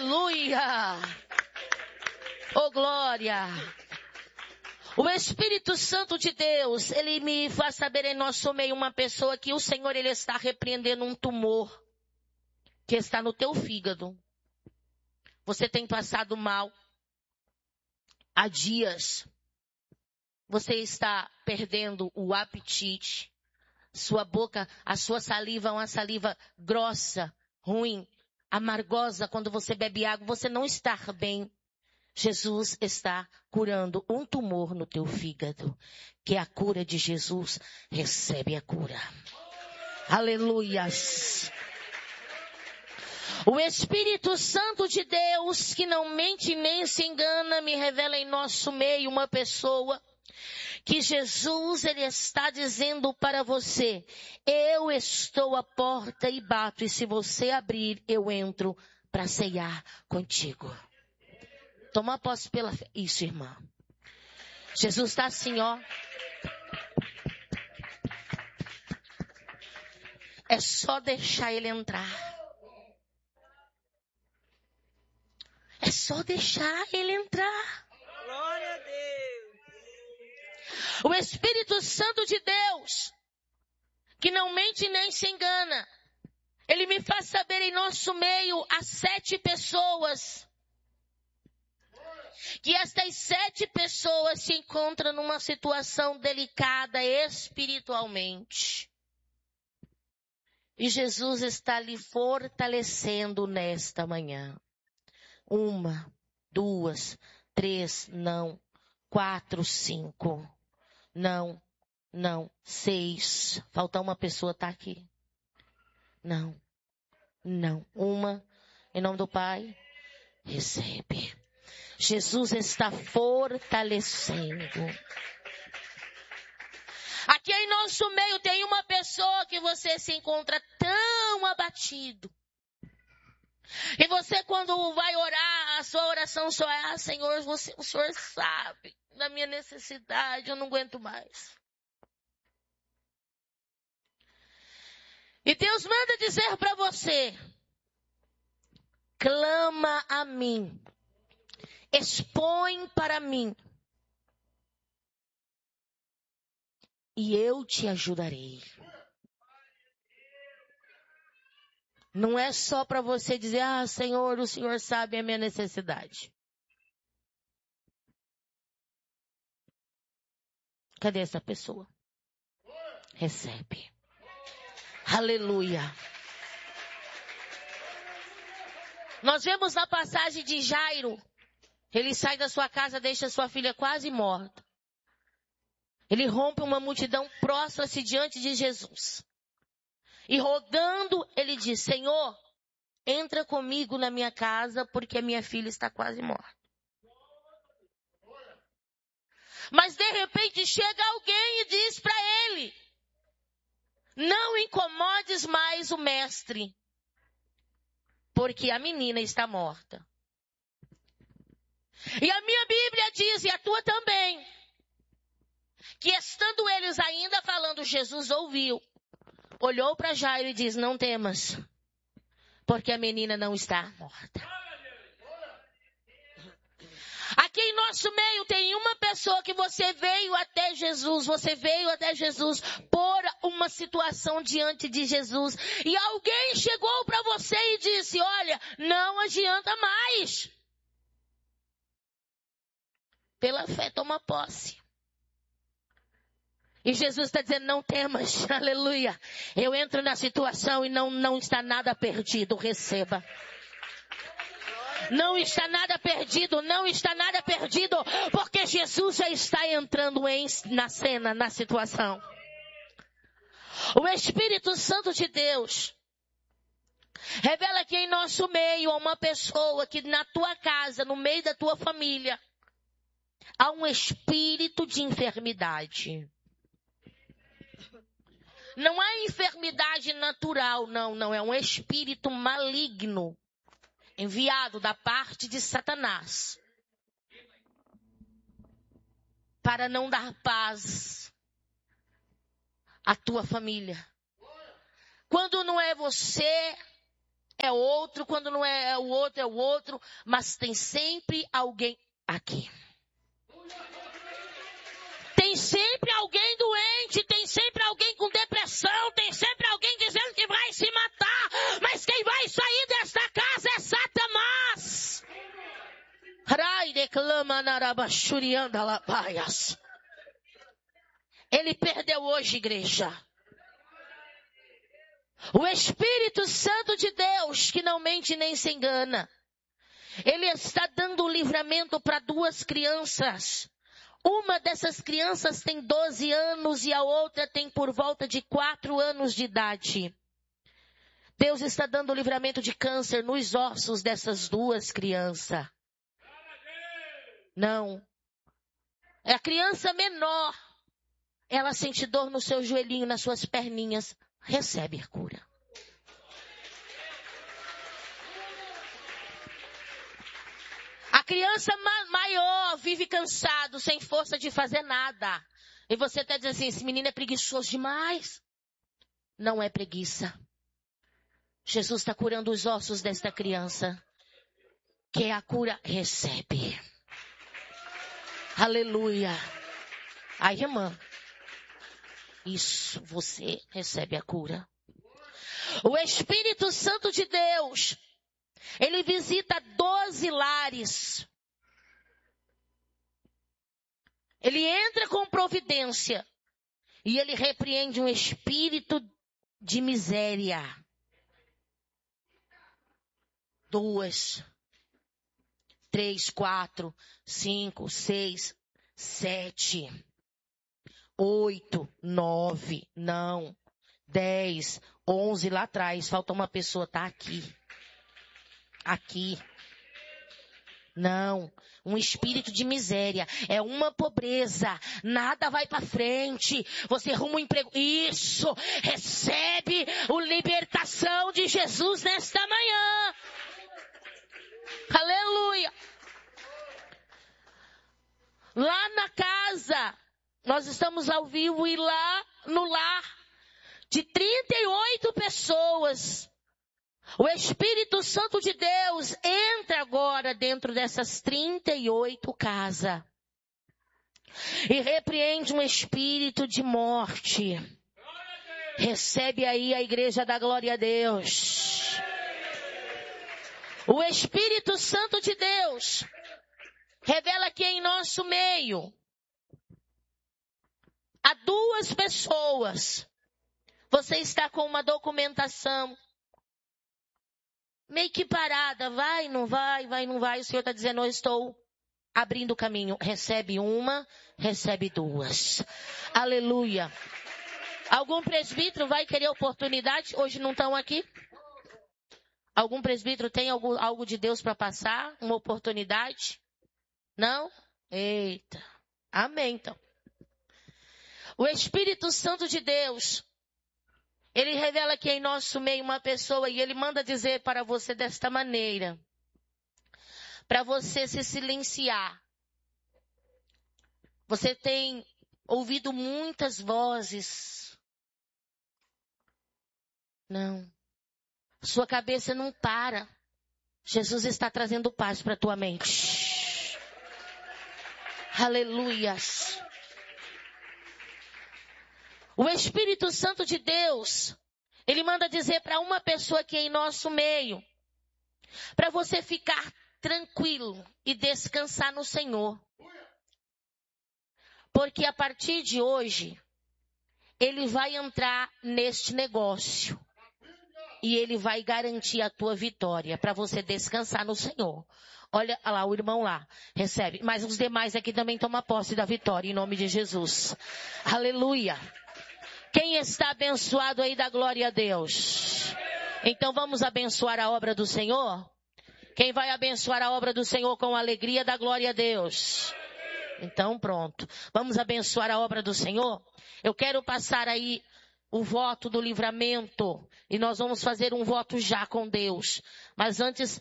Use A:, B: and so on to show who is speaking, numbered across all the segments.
A: Aleluia. Oh, glória. O Espírito Santo de Deus, ele me faz saber em nosso meio uma pessoa que o Senhor, ele está repreendendo um tumor que está no teu fígado. Você tem passado mal há dias. Você está perdendo o apetite. Sua boca, a sua saliva é uma saliva grossa, ruim, amargosa. Quando você bebe água, você não está bem. Jesus está curando um tumor no teu fígado. Que é a cura de Jesus. Recebe a cura. Aleluias. O Espírito Santo de Deus, que não mente nem se engana, me revela em nosso meio uma pessoa que Jesus, ele está dizendo para você: eu estou à porta e bato, e se você abrir, eu entro para ceiar contigo. Toma posse pela fé. Isso, irmã. Jesus está assim, ó. É só deixar ele entrar. É só deixar ele entrar.
B: Glória a Deus.
A: O Espírito Santo de Deus, que não mente nem se engana, ele me faz saber em nosso meio as 7 pessoas. Que estas 7 pessoas se encontram numa situação delicada espiritualmente. E Jesus está lhe fortalecendo nesta manhã. 1, 2, 3, não. 4, 5, não. 6. Falta uma pessoa, tá aqui. Não. 1, em nome do Pai, recebe. Jesus está fortalecendo. Aqui em nosso meio tem uma pessoa que você se encontra tão abatido. E você, quando vai orar, a sua oração só é: Senhor, o Senhor sabe da minha necessidade, eu não aguento mais. E Deus manda dizer para você: clama a mim, expõe para mim, e eu te ajudarei. Não é só para você dizer: Senhor, o Senhor sabe a minha necessidade. Cadê essa pessoa? Recebe. Aleluia. Nós vemos na passagem de Jairo. Ele sai da sua casa, deixa sua filha quase morta. Ele rompe uma multidão, prostra-se diante de Jesus. E rogando, ele diz: Senhor, entra comigo na minha casa, porque a minha filha está quase morta. Mas de repente chega alguém e diz para ele: não incomodes mais o mestre, porque a menina está morta. E a minha Bíblia diz, e a tua também, que estando eles ainda falando, Jesus ouviu, olhou para Jairo e diz: não temas, porque a menina não está morta. Aqui em nosso meio tem uma pessoa que você veio até Jesus por uma situação diante de Jesus. E alguém chegou para você e disse: olha, não adianta mais. Pela fé, toma posse. E Jesus está dizendo: não temas, aleluia. Eu entro na situação e não está nada perdido, receba. Não está nada perdido, porque Jesus já está entrando na cena, na situação. O Espírito Santo de Deus revela que em nosso meio há uma pessoa que na tua casa, no meio da tua família, há um espírito de enfermidade. Não há enfermidade natural, não, é um espírito maligno, enviado da parte de Satanás, para não dar paz à tua família. Quando não é você, é outro, quando não é o outro, é o outro, mas tem sempre alguém aqui. Tem sempre alguém doente, tem sempre alguém com depressão, tem sempre alguém dizendo que vai se matar, mas quem vai sair desta casa é Satanás. Ele perdeu hoje, igreja. O Espírito Santo de Deus, que não mente nem se engana, ele está dando livramento para 2 crianças. Uma dessas crianças tem 12 anos e a outra tem por volta de 4 anos de idade. Deus está dando livramento de câncer nos ossos dessas 2 crianças. Não. É a criança menor. Ela sente dor no seu joelhinho, nas suas perninhas. Recebe a cura. A criança maior vive cansado, sem força de fazer nada. E você está dizendo assim, esse menino é preguiçoso demais. Não é preguiça. Jesus está curando os ossos desta criança. Que a cura recebe. Aleluia. Ai, irmã. Isso, você recebe a cura. O Espírito Santo de Deus, ele visita 12 lares. Ele entra com providência e ele repreende um espírito de miséria. 2, 3, 4, 5, 6, 7, 8, 9, não, 10, 11 lá atrás. Falta uma pessoa, tá aqui. Aqui. Não. Um espírito de miséria. É uma pobreza. Nada vai para frente. Você arruma um emprego. Isso. Recebe a libertação de Jesus nesta manhã. Aleluia. Lá na casa, nós estamos ao vivo e lá no lar de 38 pessoas. O Espírito Santo de Deus entra agora dentro dessas 38 casas e repreende um espírito de morte. Recebe aí a igreja da glória a Deus. O Espírito Santo de Deus revela que em nosso meio há 2 pessoas. Você está com uma documentação meio que parada, vai, não vai, vai, não vai. O Senhor está dizendo, eu estou abrindo o caminho. Recebe uma, recebe 2. Aleluia. Algum presbítero vai querer oportunidade? Hoje não estão aqui? Algum presbítero tem algo de Deus para passar? Uma oportunidade? Não? Eita. Amém, então. O Espírito Santo de Deus, ele revela que em nosso meio uma pessoa e ele manda dizer para você desta maneira. Para você se silenciar. Você tem ouvido muitas vozes. Não. Sua cabeça não para. Jesus está trazendo paz para a tua mente. Aleluias. O Espírito Santo de Deus, ele manda dizer para uma pessoa que é em nosso meio, para você ficar tranquilo e descansar no Senhor. Porque a partir de hoje, ele vai entrar neste negócio. E ele vai garantir a tua vitória para você descansar no Senhor. Olha lá, o irmão lá, recebe. Mas os demais aqui também tomam posse da vitória, em nome de Jesus. Aleluia. Quem está abençoado aí, dá glória a Deus. Então vamos abençoar a obra do Senhor? Quem vai abençoar a obra do Senhor com alegria, dá glória a Deus. Então pronto. Vamos abençoar a obra do Senhor? Eu quero passar aí o voto do livramento. E nós vamos fazer um voto já com Deus. Mas antes,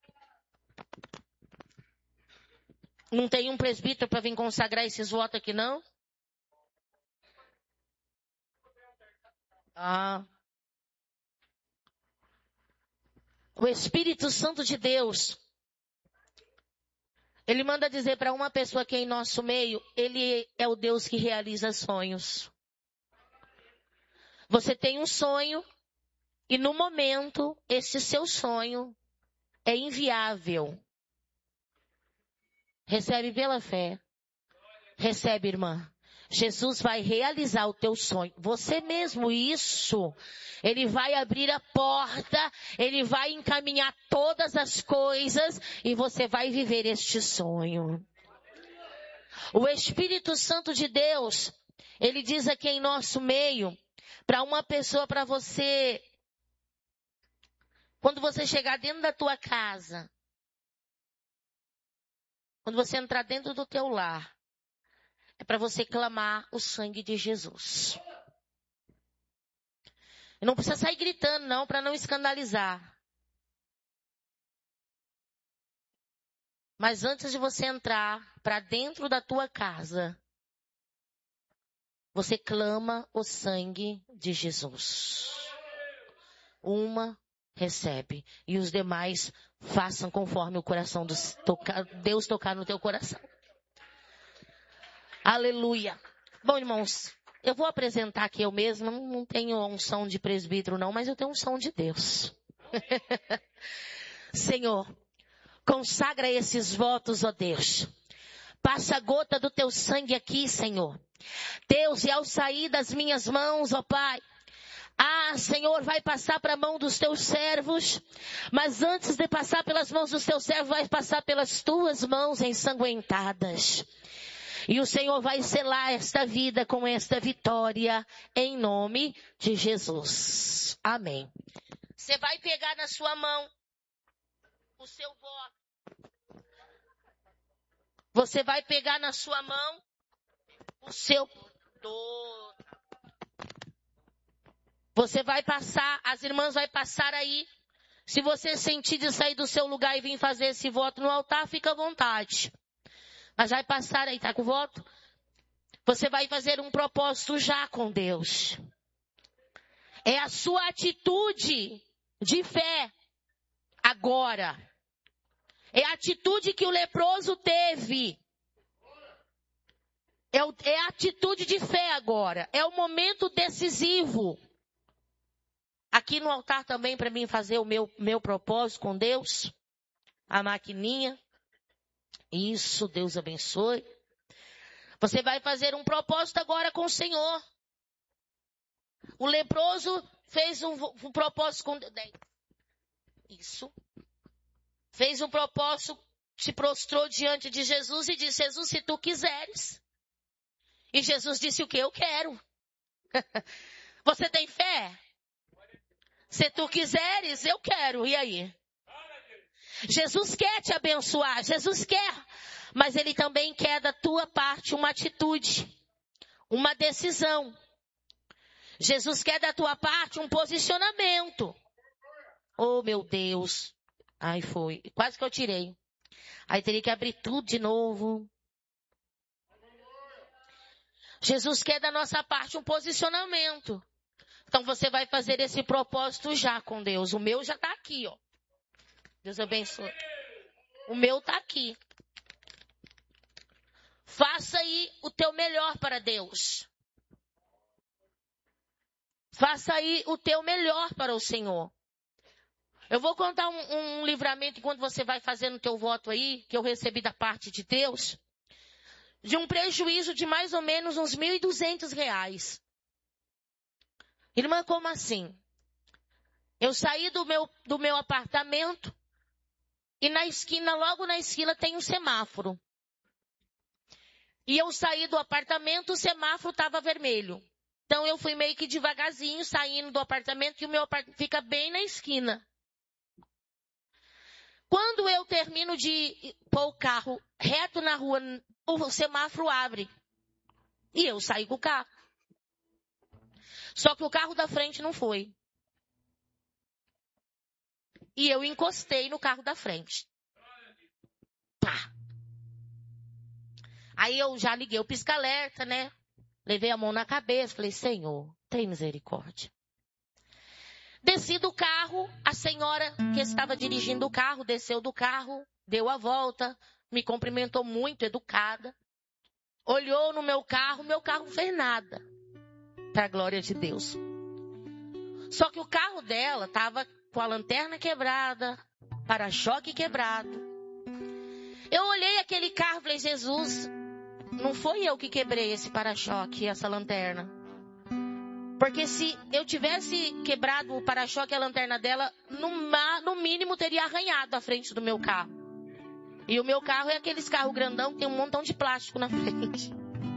A: não tem um presbítero para vir consagrar esses votos aqui, não? Ah. O Espírito Santo de Deus, ele manda dizer para uma pessoa que é em nosso meio, ele é o Deus que realiza sonhos. Você tem um sonho e no momento, esse seu sonho é inviável. Recebe pela fé. Recebe, irmã. Jesus vai realizar o teu sonho. Você mesmo, isso. Ele vai abrir a porta, ele vai encaminhar todas as coisas e você vai viver este sonho. O Espírito Santo de Deus, ele diz aqui em nosso meio, para uma pessoa, para você, quando você chegar dentro da tua casa, quando você entrar dentro do teu lar, é para você clamar o sangue de Jesus. E não precisa sair gritando, não, para não escandalizar. Mas antes de você entrar para dentro da tua casa, você clama o sangue de Jesus. Uma recebe e os demais façam conforme o coração Deus tocar no teu coração. Aleluia. Bom, irmãos, eu vou apresentar aqui eu mesma. Não tenho unção de presbítero não, mas eu tenho unção de Deus. Senhor, consagra esses votos, ó Deus. Passa a gota do teu sangue aqui, Senhor. Deus, e ao sair das minhas mãos, ó Pai, Senhor, vai passar para a mão dos teus servos, mas antes de passar pelas mãos dos teus servos, vai passar pelas tuas mãos ensanguentadas. E o Senhor vai selar esta vida com esta vitória, em nome de Jesus. Amém. Você vai pegar na sua mão o seu voto. Você vai pegar na sua mão o seu dor. Você vai passar, as irmãs vão passar aí. Se você sentir de sair do seu lugar e vir fazer esse voto no altar, fica à vontade. Mas vai passar aí, tá com o voto? Você vai fazer um propósito já com Deus. É a sua atitude de fé agora. É a atitude que o leproso teve. É a atitude de fé agora. É o momento decisivo. Aqui no altar também para mim fazer o meu propósito com Deus. A maquininha. Isso, Deus abençoe. Você vai fazer um propósito agora com o Senhor. O leproso fez um propósito com Deus. Isso. Fez um propósito, se prostrou diante de Jesus e disse, Jesus, se tu quiseres. E Jesus disse o que? Eu quero. Você tem fé? Se tu quiseres, eu quero. E aí? Jesus quer te abençoar, Jesus quer, mas Ele também quer da tua parte uma atitude, uma decisão. Jesus quer da tua parte um posicionamento. Oh, meu Deus. Ai, foi. Quase que eu tirei. Aí teria que abrir tudo de novo. Jesus quer da nossa parte um posicionamento. Então você vai fazer esse propósito já com Deus. O meu já está aqui, ó. Deus abençoe. O meu está aqui. Faça aí o teu melhor para Deus. Faça aí o teu melhor para o Senhor. Eu vou contar um livramento enquanto você vai fazendo o teu voto aí, que eu recebi da parte de Deus, de um prejuízo de mais ou menos uns R$1.200. Irmã, como assim? Eu saí do meu apartamento e na esquina, logo na esquina, tem um semáforo. E eu saí do apartamento, o semáforo estava vermelho. Então eu fui meio que devagarzinho saindo do apartamento, e o meu apartamento fica bem na esquina. Quando eu termino de pôr o carro reto na rua, o semáforo abre. E eu saí com o carro. Só que o carro da frente não foi. E eu encostei no carro da frente. Pá! Aí eu já liguei o pisca-alerta, né? Levei a mão na cabeça, falei, Senhor, tem misericórdia. Desci do carro, a senhora que estava dirigindo o carro, desceu do carro, deu a volta, me cumprimentou muito, educada. Olhou no meu carro não fez nada. Para a glória de Deus. Só que o carro dela estava com a lanterna quebrada, para-choque quebrado. Eu olhei aquele carro e falei, Jesus, não foi eu que quebrei esse para-choque e essa lanterna. Porque se eu tivesse quebrado o para-choque e a lanterna dela, no mínimo teria arranhado a frente do meu carro. E o meu carro é aqueles carros grandão que tem um montão de plástico na frente.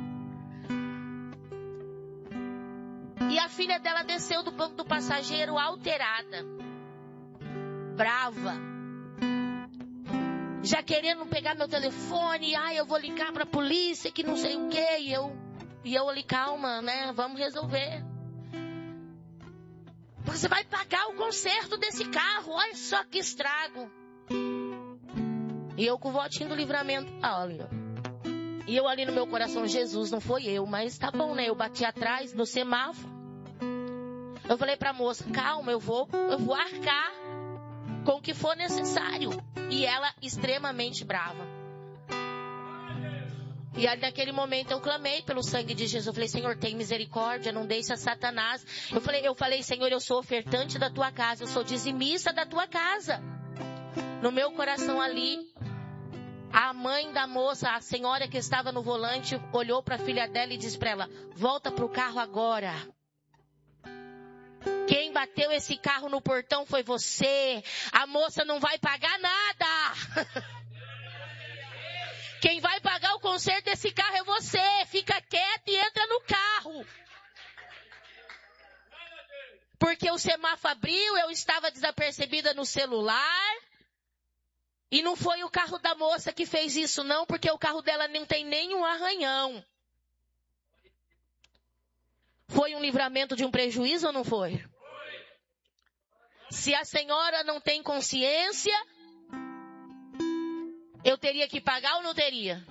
A: E a filha dela desceu do banco do passageiro alterada. Brava. Já querendo pegar meu telefone. Eu vou ligar pra polícia que não sei o quê. E eu ali, calma, né? Vamos resolver. Você vai pagar o conserto desse carro. Olha só que estrago. E eu com o votinho do livramento. Olha. E eu ali no meu coração, Jesus, não foi eu. Mas tá bom, né? Eu bati atrás no semáforo. Eu falei pra moça, calma, eu vou arcar com o que for necessário. E ela extremamente brava. E ali naquele momento eu clamei pelo sangue de Jesus. Eu falei, Senhor, tem misericórdia, não deixa Satanás. Eu falei, Senhor, eu sou ofertante da tua casa, eu sou dizimista da tua casa. No meu coração ali, a mãe da moça, a senhora que estava no volante, olhou para a filha dela e disse para ela, volta pro carro agora. Quem bateu esse carro no portão foi você. A moça não vai pagar nada. Quem vai pagar o conserto desse carro é você. Fica quieto e entra no carro. Porque o semáforo abriu, eu estava desapercebida no celular. E não foi o carro da moça que fez isso não, porque o carro dela não tem nenhum arranhão. Foi um livramento de um prejuízo ou não foi? Se a senhora não tem consciência, eu teria que pagar ou não teria?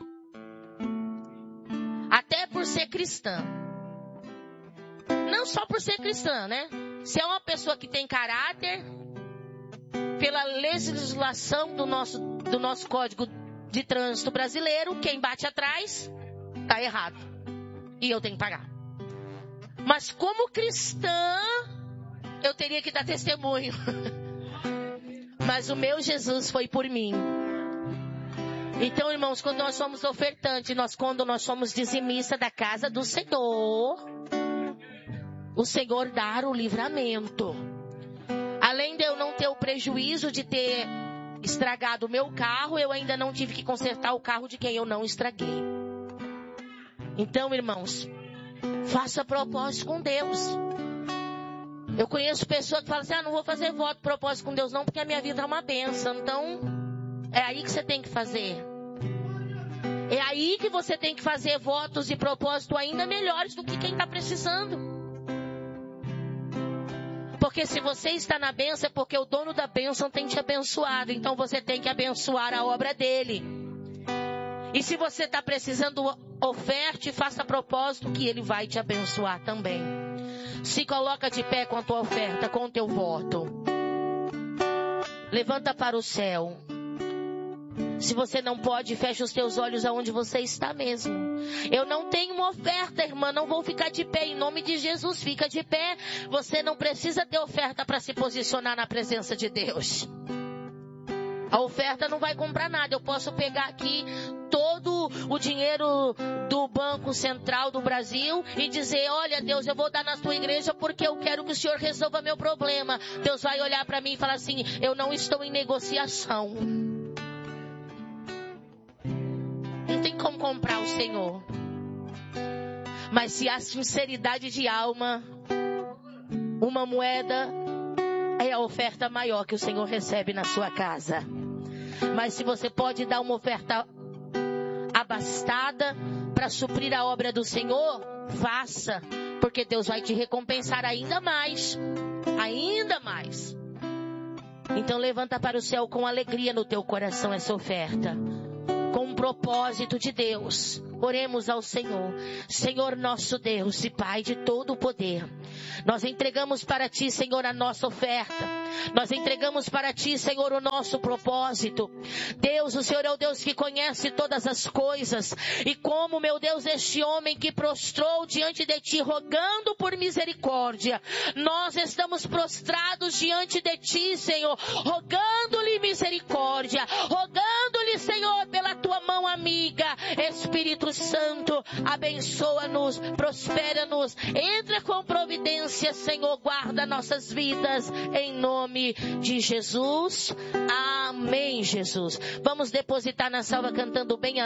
A: Até por ser cristã. Não só por ser cristã, né? Se é uma pessoa que tem caráter, pela legislação do nosso Código de Trânsito brasileiro, quem bate atrás, tá errado. E eu tenho que pagar. Mas como cristã, eu teria que dar testemunho. Mas o meu Jesus foi por mim. Então, irmãos, quando nós somos ofertantes, quando nós somos dizimistas da casa do Senhor, o Senhor dá o livramento. Além de eu não ter o prejuízo de ter estragado o meu carro, eu ainda não tive que consertar o carro de quem eu não estraguei. Então, irmãos, faça propósito com Deus. Eu conheço pessoas que falam assim, não vou fazer voto, propósito com Deus não, porque a minha vida é uma bênção. Então, é aí que você tem que fazer. É aí que você tem que fazer votos e propósito ainda melhores do que quem está precisando. Porque se você está na bênção, é porque o dono da bênção tem te abençoado. Então você tem que abençoar a obra dele. E se você está precisando, oferte e faça propósito que ele vai te abençoar também. Se coloca de pé com a tua oferta, com o teu voto. Levanta para o céu. Se você não pode, fecha os teus olhos aonde você está mesmo. Eu não tenho uma oferta, irmã, não vou ficar de pé. Em nome de Jesus, fica de pé. Você não precisa ter oferta para se posicionar na presença de Deus. A oferta não vai comprar nada. Eu posso pegar aqui todo o dinheiro do Banco Central do Brasil e dizer, olha Deus, eu vou dar na tua igreja porque eu quero que o Senhor resolva meu problema. Deus vai olhar para mim e falar assim, eu não estou em negociação. Não tem como comprar o Senhor. Mas se há sinceridade de alma, uma moeda é a oferta maior que o Senhor recebe na sua casa. Mas se você pode dar uma oferta abastada para suprir a obra do Senhor, faça, porque Deus vai te recompensar ainda mais. Ainda mais. Então levanta para o céu com alegria no teu coração essa oferta. Com um propósito de Deus. Oremos ao Senhor. Senhor nosso Deus e Pai de todo o poder, nós entregamos para Ti, Senhor, a nossa oferta. Nós entregamos para Ti, Senhor, o nosso propósito. Deus, o Senhor é o Deus que conhece todas as coisas. E como, meu Deus, este homem que prostrou diante de Ti, rogando por misericórdia, nós estamos prostrados diante de Ti, Senhor, rogando-lhe misericórdia, rogando-lhe, Senhor, pela Tua mão amiga. Espírito Santo, abençoa-nos, prospera-nos, entra com providência, Senhor, guarda nossas vidas, em nome de Jesus. Amém, Jesus. Vamos depositar na salva cantando bem